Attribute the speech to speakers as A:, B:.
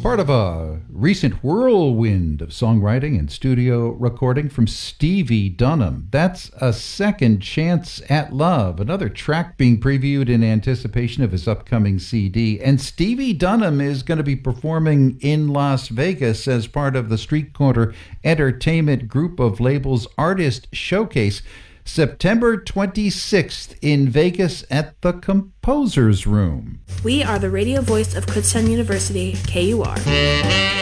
A: part of a recent whirlwind of songwriting and studio recording from Stevie Dunham. That's A Second Chance at Love, another track being previewed in anticipation of his upcoming CD. And Stevie Dunham is going to be performing in Las Vegas as part of the Street Corner Entertainment Group of Labels Artist Showcase, September 26th in Vegas at the Composer's Room.
B: We are the radio voice of Kutztown University, KUR.